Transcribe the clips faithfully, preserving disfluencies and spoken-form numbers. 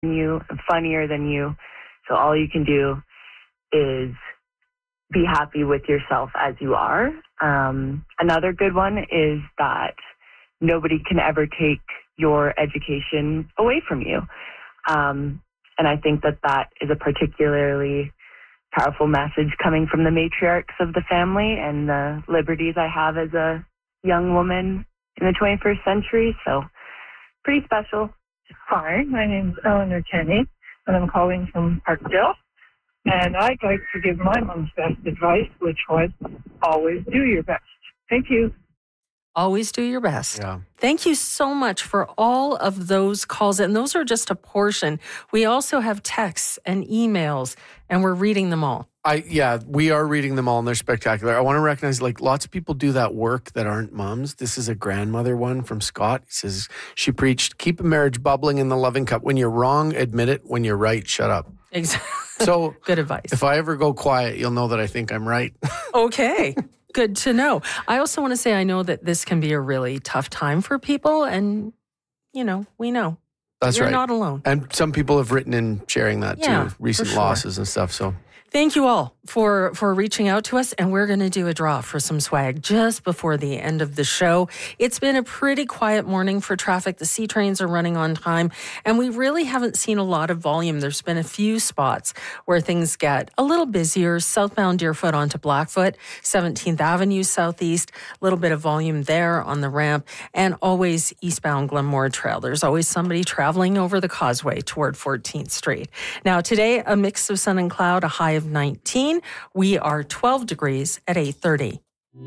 you, funnier than you. So all you can do is be happy with yourself as you are. Um, another good one is that nobody can ever take your education away from you. Um, and I think that that is a particularly powerful message coming from the matriarchs of the family and the liberties I have as a young woman in the twenty-first century. So pretty special. Hi, my name is Eleanor Kenny, and I'm calling from Parkdale. And I'd like to give my mom's best advice, which was always do your best. Thank you. Always do your best. Yeah. Thank you so much for all of those calls. And those are just a portion. We also have texts and emails, and we're reading them all. I yeah, we are reading them all, and they're spectacular. I want to recognize, like, lots of people do that work that aren't moms. This is a grandmother one from Scott. He says, she preached, keep a marriage bubbling in the loving cup. When you're wrong, admit it. When you're right, shut up. Exactly. So good advice. If I ever go quiet, you'll know that I think I'm right. Okay. Good to know. I also want to say I know that this can be a really tough time for people, and, you know, we know. That's You're right. You're not alone. And some people have written in sharing that yeah, too, recent for sure. losses and stuff. So thank you all for, for reaching out to us, and we're going to do a draw for some swag just before the end of the show. It's been a pretty quiet morning for traffic. The C trains are running on time, and we really haven't seen a lot of volume. There's been a few spots where things get a little busier. Southbound Deerfoot onto Blackfoot, seventeenth Avenue Southeast, a little bit of volume there on the ramp, and always eastbound Glenmore Trail. There's always somebody traveling over the causeway toward fourteenth Street. Now today, a mix of sun and cloud, a high of nineteen. We are twelve degrees at eight thirty.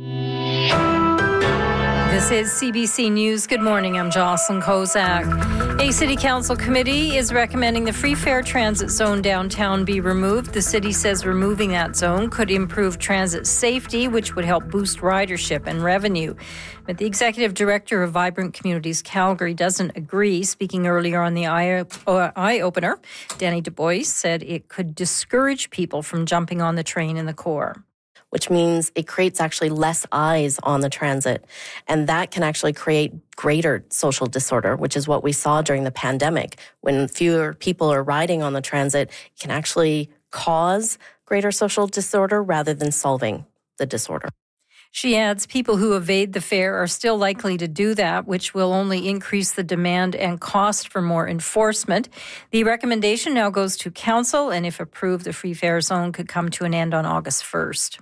This is C B C News. Good morning. I'm Jocelyn Kozak. A City Council committee is recommending the free fare transit zone downtown be removed. The city says removing that zone could improve transit safety, which would help boost ridership and revenue. But the executive director of Vibrant Communities Calgary doesn't agree. Speaking earlier on the eye, uh, eye opener, Danny Du Bois said it could discourage people from jumping on the train in the core. Which means it creates actually less eyes on the transit. And that can actually create greater social disorder, which is what we saw during the pandemic. When fewer people are riding on the transit, it can actually cause greater social disorder rather than solving the disorder. She adds people who evade the fare are still likely to do that, which will only increase the demand and cost for more enforcement. The recommendation now goes to council, and if approved, the free fare zone could come to an end on August first.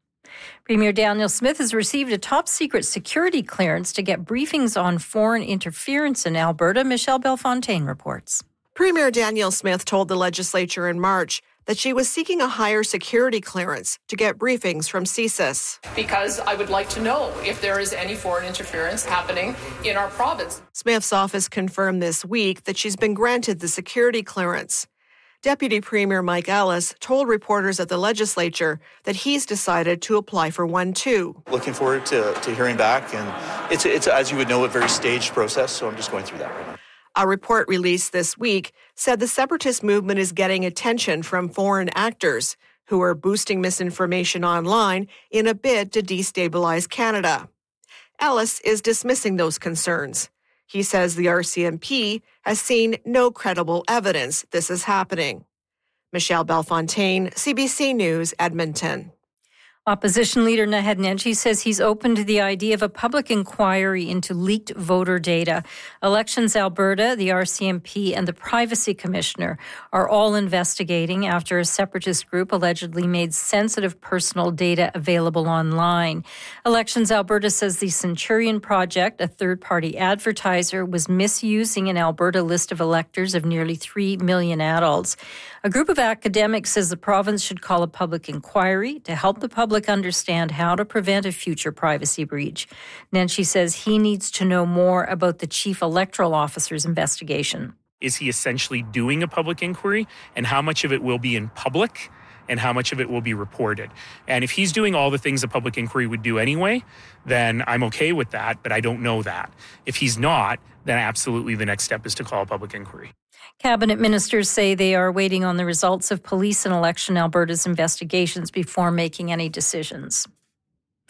Premier Danielle Smith has received a top-secret security clearance to get briefings on foreign interference in Alberta. Michelle Bellefontaine reports. Premier Danielle Smith told the legislature in March that she was seeking a higher security clearance to get briefings from C S I S. Because I would like to know if there is any foreign interference happening in our province. Smith's office confirmed this week that she's been granted the security clearance. Deputy Premier Mike Ellis told reporters at the legislature that he's decided to apply for one too. Looking forward to, to hearing back, and it's, it's, as you would know, a very staged process, so I'm just going through that right now. A report released this week said the separatist movement is getting attention from foreign actors who are boosting misinformation online in a bid to destabilize Canada. Ellis is dismissing those concerns. He says the R C M P has seen no credible evidence this is happening. Michelle Bellefontaine, C B C News, Edmonton. Opposition leader Naheed Nenshi says he's open to the idea of a public inquiry into leaked voter data. Elections Alberta, the R C M P, and the Privacy Commissioner are all investigating after a separatist group allegedly made sensitive personal data available online. Elections Alberta says the Centurion Project, a third-party advertiser, was misusing an Alberta list of electors of nearly three million adults. A group of academics says the province should call a public inquiry to help the public understand how to prevent a future privacy breach. Nenshi says he needs to know more about the Chief Electoral Officer's investigation. Is he essentially doing a public inquiry, and how much of it will be in public and how much of it will be reported? And if he's doing all the things a public inquiry would do anyway, then I'm okay with that, but I don't know that. If he's not, then absolutely the next step is to call a public inquiry. Cabinet ministers say they are waiting on the results of Police and Election Alberta's investigations before making any decisions.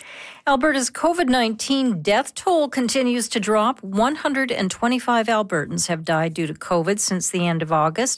Alberta's COVID nineteen death toll continues to drop. one hundred twenty-five Albertans have died due to COVID since the end of August.